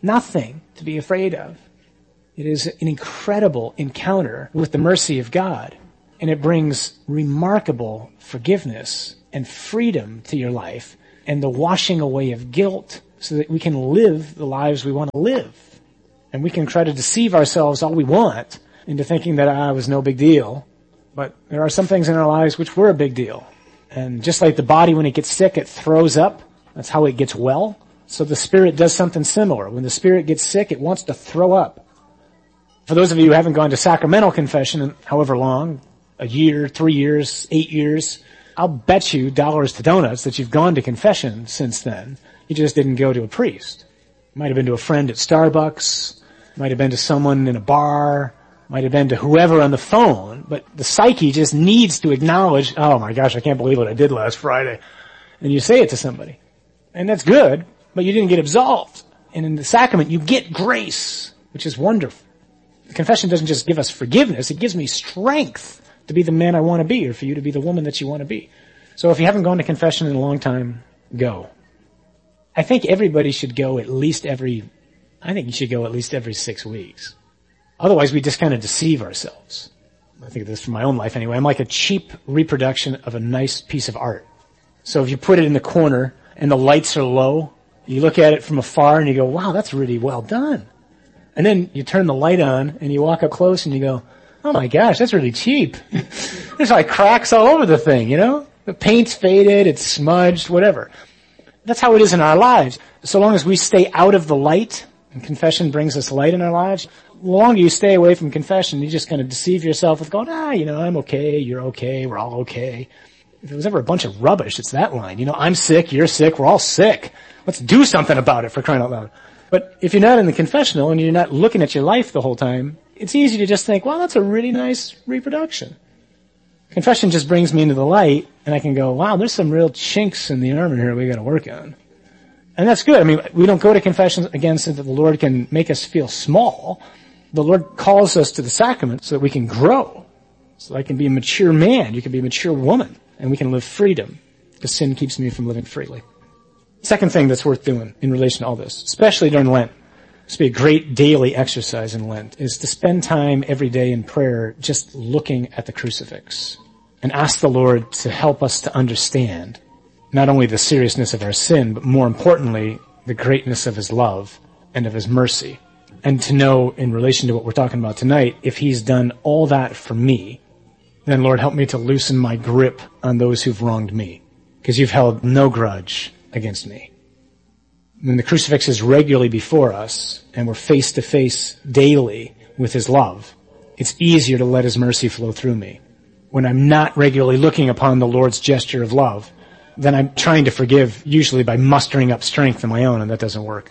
Nothing to be afraid of. It is an incredible encounter with the mercy of God, and it brings remarkable forgiveness and freedom to your life and the washing away of guilt so that we can live the lives we want to live. And we can try to deceive ourselves all we want into thinking that it was no big deal. But there are some things in our lives which were a big deal. And just like the body, when it gets sick, it throws up. That's how it gets well. So the Spirit does something similar. When the Spirit gets sick, it wants to throw up. For those of you who haven't gone to sacramental confession in however long, a year, 3 years, 8 years, I'll bet you dollars to donuts that you've gone to confession since then. You just didn't go to a priest. Might have been to a friend at Starbucks, might have been to someone in a bar, might have been to whoever on the phone, but the psyche just needs to acknowledge, oh my gosh, I can't believe what I did last Friday. And you say it to somebody. And that's good, but you didn't get absolved. And in the sacrament, you get grace, which is wonderful. The confession doesn't just give us forgiveness, it gives me strength to be the man I want to be, or for you to be the woman that you want to be. So if you haven't gone to confession in a long time, go. I think everybody should go at least every 6 weeks. Otherwise, we just kind of deceive ourselves. I think of this from my own life anyway. I'm like a cheap reproduction of a nice piece of art. So if you put it in the corner and the lights are low, you look at it from afar and you go, wow, that's really well done. And then you turn the light on and you walk up close and you go, oh my gosh, that's really cheap. There's like cracks all over the thing, you know? The paint's faded, it's smudged, whatever. That's how it is in our lives. So long as we stay out of the light, and confession brings us light in our lives, the longer you stay away from confession, you just kind of deceive yourself with going, I'm okay, you're okay, we're all okay. If there was ever a bunch of rubbish, it's that line. I'm sick, you're sick, we're all sick. Let's do something about it, for crying out loud. But if you're not in the confessional and you're not looking at your life the whole time, it's easy to just think, well, that's a really nice reproduction. Confession just brings me into the light, and I can go, wow, there's some real chinks in the armor here we got to work on. And that's good. I mean, we don't go to confession again so that the Lord can make us feel small. The Lord calls us to the sacrament so that we can grow. So I can be a mature man, you can be a mature woman, and we can live freedom, because sin keeps me from living freely. Second thing that's worth doing in relation to all this, especially during Lent, this would be a great daily exercise in Lent, is to spend time every day in prayer just looking at the crucifix and ask the Lord to help us to understand not only the seriousness of our sin, but more importantly, the greatness of His love and of His mercy. And to know, in relation to what we're talking about tonight, if He's done all that for me, then Lord, help me to loosen my grip on those who've wronged me, because You've held no grudge against me. When the crucifix is regularly before us, and we're face to face daily with His love, it's easier to let His mercy flow through me. When I'm not regularly looking upon the Lord's gesture of love, then I'm trying to forgive, usually by mustering up strength of my own, and that doesn't work.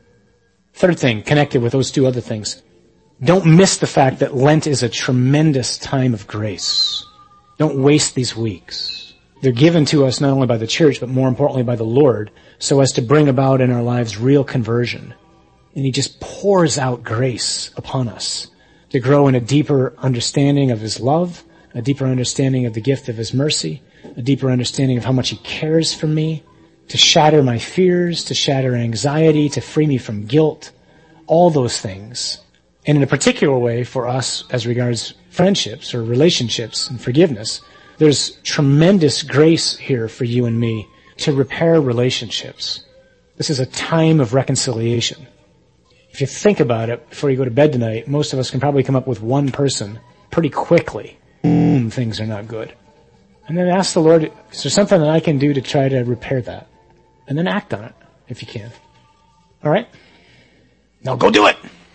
Third thing, connected with those two other things, don't miss the fact that Lent is a tremendous time of grace. Don't waste these weeks. They're given to us not only by the church, but more importantly by the Lord, so as to bring about in our lives real conversion. And He just pours out grace upon us to grow in a deeper understanding of His love, a deeper understanding of the gift of His mercy, a deeper understanding of how much He cares for me, to shatter my fears, to shatter anxiety, to free me from guilt, all those things. And in a particular way for us as regards friendships or relationships and forgiveness, there's tremendous grace here for you and me to repair relationships. This is a time of reconciliation. If you think about it before you go to bed tonight, most of us can probably come up with one person pretty quickly. Things are not good. And then ask the Lord, is there something that I can do to try to repair that? And then act on it, if you can. All right? Now go do it!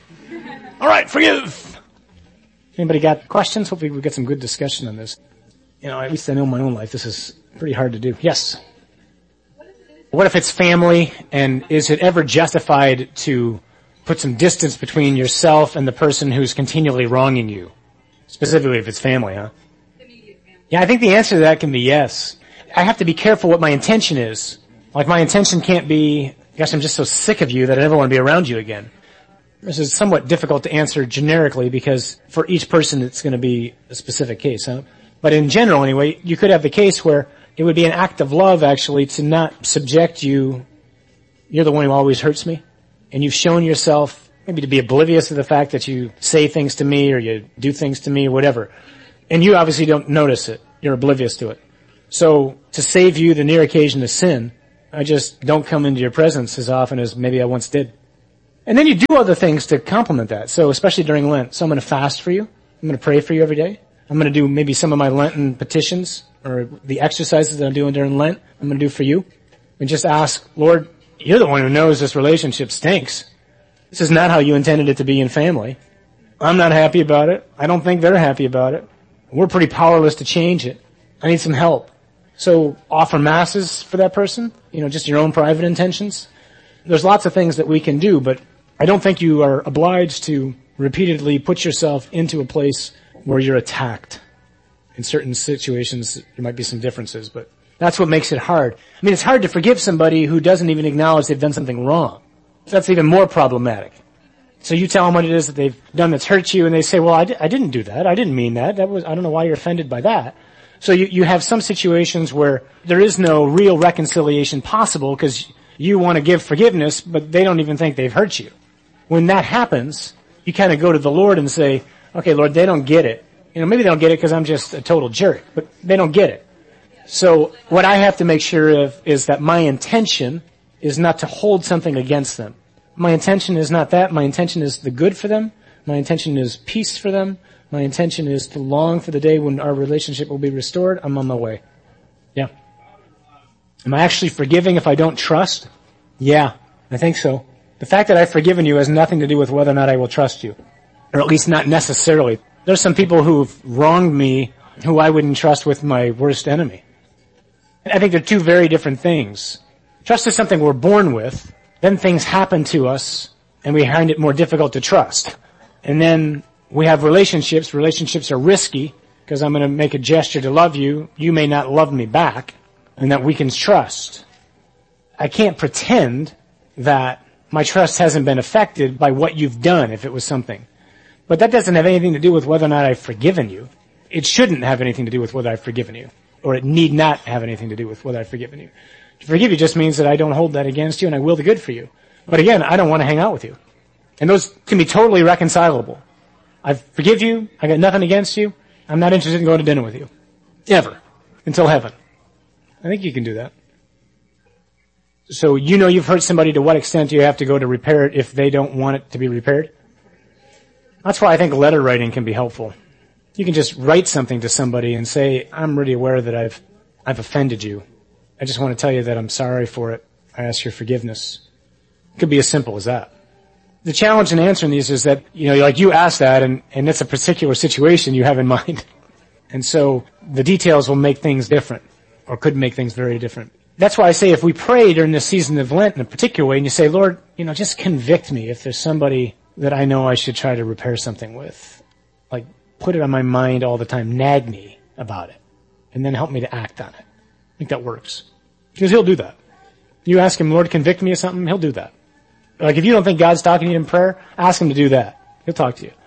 All right, forgive! Anybody got questions? Hopefully we get some good discussion on this. At least I know in my own life this is pretty hard to do. Yes? What if it's family, and is it ever justified to put some distance between yourself and the person who's continually wronging you? Specifically if it's family, huh? Yeah, I think the answer to that can be yes. I have to be careful what my intention is. Like my intention can't be, gosh, I'm just so sick of you that I never want to be around you again. This is somewhat difficult to answer generically because for each person it's going to be a specific case, huh? But in general anyway, you could have the case where it would be an act of love actually to not subject you, you're the one who always hurts me. and you've shown yourself maybe to be oblivious to the fact that you say things to me or you do things to me or whatever, and you obviously don't notice it. You're oblivious to it. So to save you the near occasion of sin, I just don't come into your presence as often as maybe I once did. And then you do other things to complement that. So especially during Lent. So I'm going to fast for you. I'm going to pray for you every day. I'm going to do maybe some of my Lenten petitions or the exercises that I'm doing during Lent. I'm going to do for you. And just ask, Lord, you're the one who knows this relationship stinks. This is not how you intended it to be in family. I'm not happy about it. I don't think they're happy about it. We're pretty powerless to change it. I need some help. So offer masses for that person, just your own private intentions. There's lots of things that we can do, but I don't think you are obliged to repeatedly put yourself into a place where you're attacked. In certain situations, there might be some differences, but that's what makes it hard. I mean, it's hard to forgive somebody who doesn't even acknowledge they've done something wrong. That's even more problematic. So you tell them what it is that they've done that's hurt you, and they say, well, I didn't do that. I didn't mean that. I don't know why you're offended by that. So you have some situations where there is no real reconciliation possible because you want to give forgiveness, but they don't even think they've hurt you. When that happens, you kind of go to the Lord and say, okay, Lord, they don't get it. Maybe they don't get it because I'm just a total jerk, but they don't get it. So what I have to make sure of is that my intention is not to hold something against them. My intention is not that. My intention is the good for them. My intention is peace for them. My intention is to long for the day when our relationship will be restored. I'm on my way. Yeah. Am I actually forgiving if I don't trust? Yeah, I think so. The fact that I've forgiven you has nothing to do with whether or not I will trust you. Or at least not necessarily. There's some people who've wronged me who I wouldn't trust with my worst enemy. I think they're two very different things. Trust is something we're born with. Then things happen to us, and we find it more difficult to trust. And then we have relationships. Relationships are risky, because I'm going to make a gesture to love you. You may not love me back, and that weakens trust. I can't pretend that my trust hasn't been affected by what you've done, if it was something. But that doesn't have anything to do with whether or not I've forgiven you. It shouldn't have anything to do with whether I've forgiven you. Or it need not have anything to do with whether I've forgiven you. To forgive you just means that I don't hold that against you and I will the good for you. But again, I don't want to hang out with you. And those can be totally reconcilable. I forgive you. I got nothing against you. I'm not interested in going to dinner with you. Ever. Until heaven. I think you can do that. So you've hurt somebody. To what extent do you have to go to repair it if they don't want it to be repaired? That's why I think letter writing can be helpful. You can just write something to somebody and say, I'm really aware that I've offended you. I just want to tell you that I'm sorry for it. I ask your forgiveness. It could be as simple as that. The challenge in answering these is that, you ask that and it's a particular situation you have in mind. And so the details will make things different, or could make things very different. That's why I say if we pray during the season of Lent in a particular way and you say, Lord, just convict me if there's somebody that I know I should try to repair something with. Like, put it on my mind all the time, nag me about it, and then help me to act on it. I think that works. Because he'll do that. You ask him, Lord, convict me of something, he'll do that. Like, if you don't think God's talking to you in prayer, ask him to do that. He'll talk to you.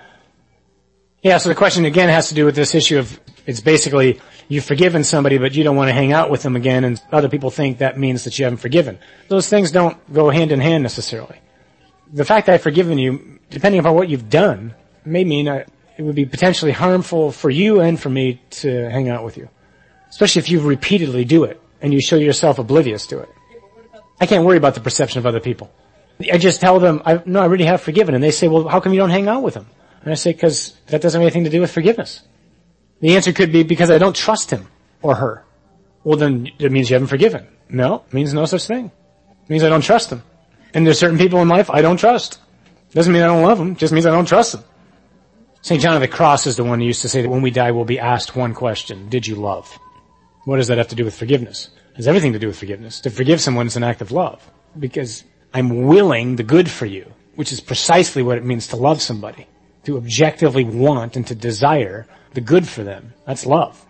Yeah, so the question again has to do with this issue of, it's basically, you've forgiven somebody, but you don't want to hang out with them again, and other people think that means that you haven't forgiven. Those things don't go hand in hand necessarily. The fact that I've forgiven you, depending upon what you've done, may mean it would be potentially harmful for you and for me to hang out with you. Especially if you repeatedly do it and you show yourself oblivious to it. I can't worry about the perception of other people. I just tell them, I really have forgiven. And they say, well, how come you don't hang out with them? And I say, because that doesn't have anything to do with forgiveness. The answer could be because I don't trust him or her. Well, then it means you haven't forgiven. No, it means no such thing. It means I don't trust them. And there's certain people in life I don't trust. Doesn't mean I don't love them, just means I don't trust them. St. John of the Cross is the one who used to say that when we die we'll be asked one question, did you love? What does that have to do with forgiveness? It has everything to do with forgiveness. To forgive someone is an act of love. Because I'm willing the good for you, which is precisely what it means to love somebody. To objectively want and to desire the good for them. That's love.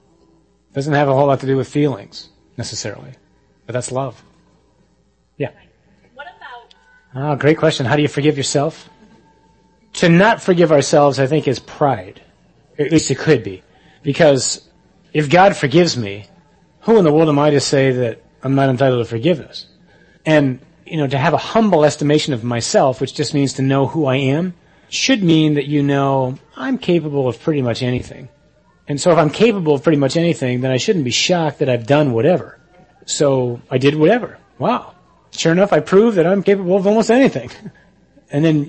It doesn't have a whole lot to do with feelings, necessarily. But that's love. Yeah. Great question. How do you forgive yourself? To not forgive ourselves, I think, is pride. At least it could be. Because if God forgives me, who in the world am I to say that I'm not entitled to forgiveness? And to have a humble estimation of myself, which just means to know who I am, should mean that I'm capable of pretty much anything. And so if I'm capable of pretty much anything, then I shouldn't be shocked that I've done whatever. So I did whatever. Wow. Sure enough, I proved that I'm capable of almost anything. And then